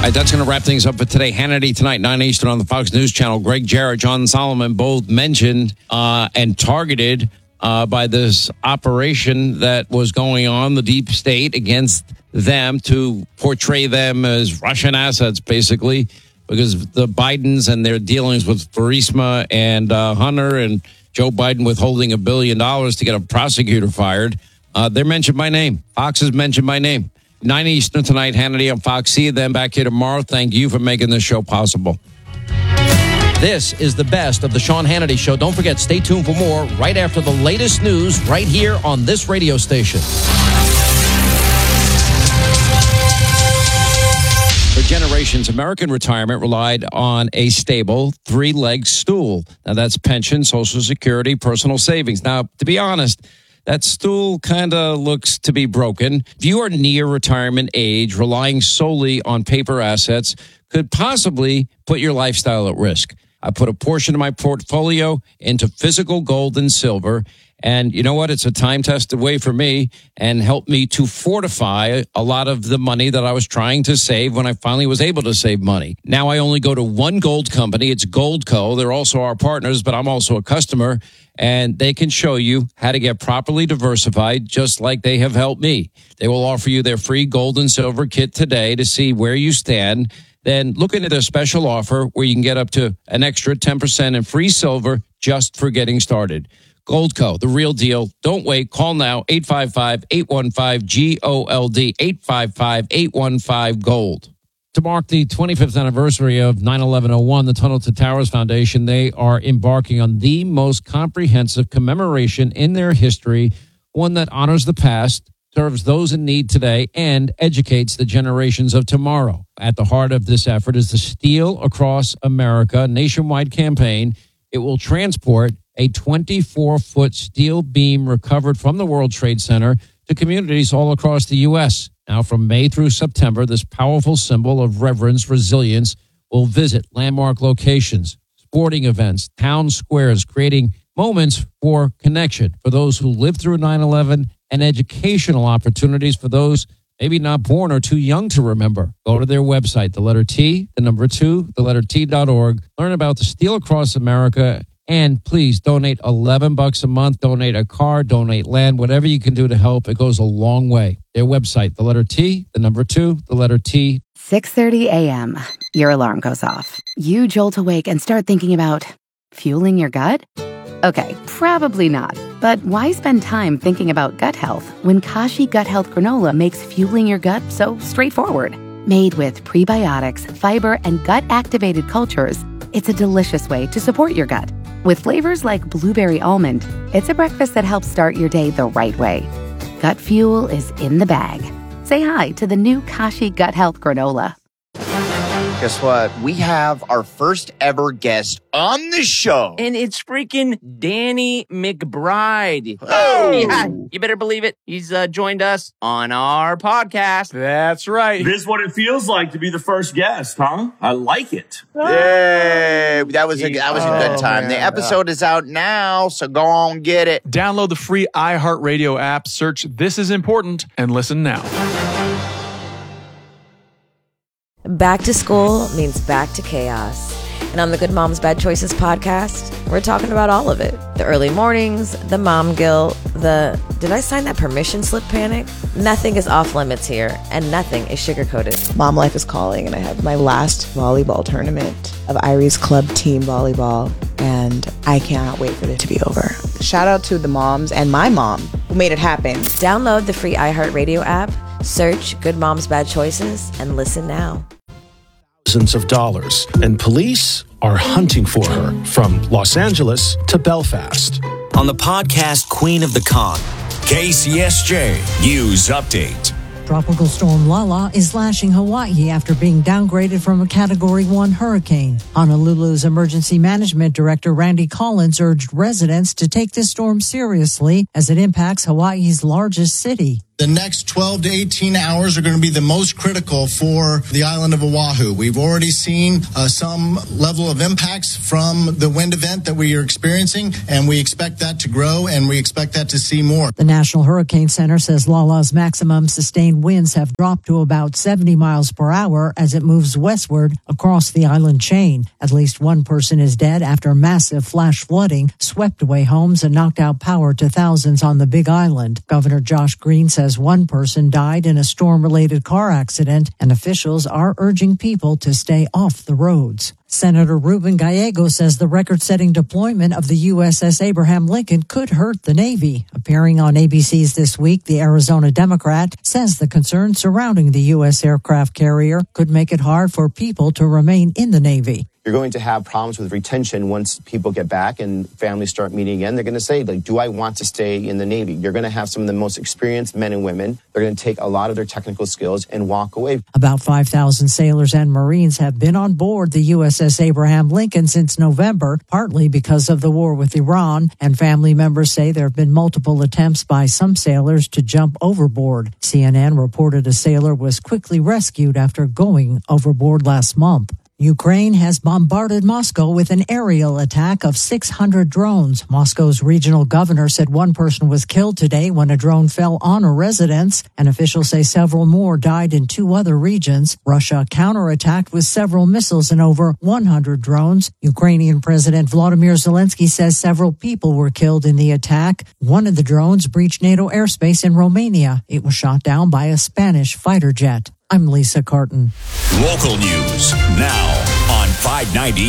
right, that's going to wrap things up for today. Hannity tonight, 9 Eastern on the Fox News Channel. Greg Jarrett, John Solomon, both mentioned and targeted by this operation that was going on, the deep state, against them to portray them as Russian assets, basically, because the Bidens and their dealings with Burisma and Hunter and Joe Biden withholding $1 billion to get a prosecutor fired. They're mentioned by name. Fox has mentioned by name. 9 Eastern tonight, Hannity on Fox. See you then back here tomorrow. Thank you for making this show possible. This is the best of the Sean Hannity Show. Don't forget, stay tuned for more right after the latest news right here on this radio station. For generations, American retirement relied on a stable three-legged stool. Now, that's pension, Social Security, personal savings. Now, to be honest, that stool kind of looks to be broken. If you are near retirement age, relying solely on paper assets could possibly put your lifestyle at risk. I put a portion of my portfolio into physical gold and silver. And you know what? It's a time-tested way for me and helped me to fortify a lot of the money that I was trying to save when I finally was able to save money. Now I only go to one gold company. It's Goldco. They're also our partners, but I'm also a customer. And they can show you how to get properly diversified, just like they have helped me. They will offer you their free gold and silver kit today to see where you stand. Then look into their special offer where you can get up to an extra 10% in free silver just for getting started. Goldco, the real deal. Don't wait. Call now, 855-815-GOLD, 855-815-GOLD. To mark the 25th anniversary of 9/11/01, the Tunnel to Towers Foundation, they are embarking on the most comprehensive commemoration in their history, one that honors the past, serves those in need today, and educates the generations of tomorrow. At the heart of this effort is the Steel Across America nationwide campaign. It will transport a 24-foot steel beam recovered from the World Trade Center to communities all across the U.S. Now, from May through September, this powerful symbol of reverence, resilience, will visit landmark locations, sporting events, town squares, creating moments for connection for those who lived through 9/11 and educational opportunities for those maybe not born or too young to remember. Go to their website, the letter T, the number 2, the letter T.org. Learn about the Steel Across America. And please donate $11 a month, donate a car, donate land, whatever you can do to help. It goes a long way. Their website, the letter T, the number 2, the letter T. 6:30 a.m. Your alarm goes off. You jolt awake and start thinking about fueling your gut? Okay, probably not. But why spend time thinking about gut health when Kashi Gut Health Granola makes fueling your gut so straightforward? Made with prebiotics, fiber, and gut-activated cultures, it's a delicious way to support your gut. With flavors like blueberry almond, it's a breakfast that helps start your day the right way. Gut fuel is in the bag. Say hi to the new Kashi Gut Health Granola. Guess what? We have our first ever guest on the show. And it's freaking Danny McBride. Oh! Yeah, you better believe it. He's joined us on our podcast. That's right. This is what it feels like to be the first guest, huh? I like it. Yay! That was a good time. Man. The episode is out now, so go on get it. Download the free iHeartRadio app, search This Is Important, and listen now. Back to school means back to chaos. And on the Good Moms Bad Choices podcast, we're talking about all of it. The early mornings, the mom guilt, the did I sign that permission slip panic? Nothing is off limits here, and nothing is sugar-coated. Mom life is calling, and I have my last volleyball tournament of Irie's club team volleyball, and I cannot wait for it to be over. Shout out to the moms and my mom who made it happen. Download the free iHeartRadio app, search Good Moms Bad Choices, and listen now. Thousands of dollars, and police are hunting for her from Los Angeles to Belfast. On the podcast Queen of the Con, KCSJ News Update. Tropical storm Lala is lashing Hawaii after being downgraded from a Category 1 hurricane. Honolulu's Emergency Management Director Randy Collins urged residents to take this storm seriously as it impacts Hawaii's largest city. the next 12 to 18 hours are going to be the most critical for the island of Oahu. We've already seen some level of impacts from the wind event that we are experiencing, and we expect that to grow, and we expect that to see more. The National Hurricane Center says Lala's maximum sustained winds have dropped to about 70 miles per hour as it moves westward across the island chain. At least one person is dead after massive flash flooding swept away homes and knocked out power to thousands on the Big Island. Governor Josh Green says one person died in a storm-related car accident, and officials are urging people to stay off the roads. Senator Ruben Gallego says the record-setting deployment of the USS Abraham Lincoln could hurt the Navy. Appearing on ABC's This Week, the Arizona Democrat says the concerns surrounding the U.S. aircraft carrier could make it hard for people to remain in the Navy. You're going to have problems with retention once people get back and families start meeting again. They're going to say, do I want to stay in the Navy? You're going to have some of the most experienced men and women. They're going to take a lot of their technical skills and walk away. About 5,000 sailors and Marines have been on board the USS Abraham Lincoln since November, partly because of the war with Iran, and family members say there have been multiple attempts by some sailors to jump overboard. CNN reported a sailor was quickly rescued after going overboard last month. Ukraine has bombarded Moscow with an aerial attack of 600 drones. Moscow's regional governor said one person was killed today when a drone fell on a residence, and officials say several more died in 2 other regions. Russia counterattacked with several missiles and over 100 drones. Ukrainian President Volodymyr Zelensky says several people were killed in the attack. One of the drones breached NATO airspace in Romania. It was shot down by a Spanish fighter jet. I'm Lisa Carton. Local news now on 590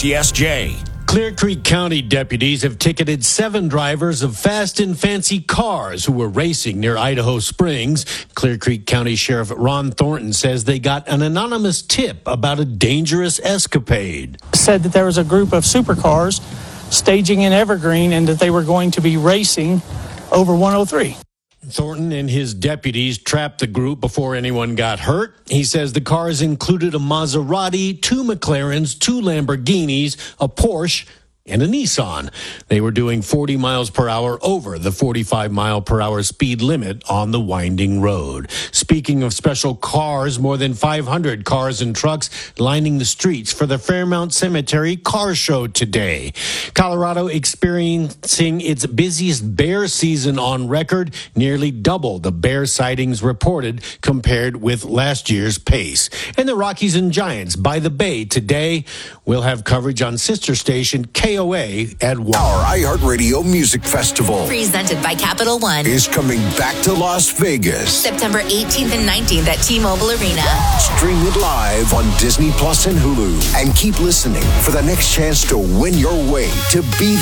KCSJ. Clear Creek County deputies have ticketed 7 drivers of fast and fancy cars who were racing near Idaho Springs. Clear Creek County Sheriff Ron Thornton says they got an anonymous tip about a dangerous escapade. Said that there was a group of supercars staging in Evergreen and that they were going to be racing over 103. Thornton and his deputies trapped the group before anyone got hurt. He says the cars included a Maserati, 2 McLarens, 2 Lamborghinis, a Porsche, and a Nissan. They were doing 40 miles per hour over the 45 mile per hour speed limit on the winding road. Speaking of special cars, more than 500 cars and trucks lining the streets for the Fairmount Cemetery Car Show today. Colorado experiencing its busiest bear season on record, nearly double the bear sightings reported compared with last year's pace. And the Rockies and Giants by the Bay today will have coverage on sister station KOA at 1. Our iHeartRadio Music Festival, presented by Capital One, is coming back to Las Vegas. September 18th and 19th at T-Mobile Arena. Stream it live on Disney Plus and Hulu. And keep listening for the next chance to win your way to be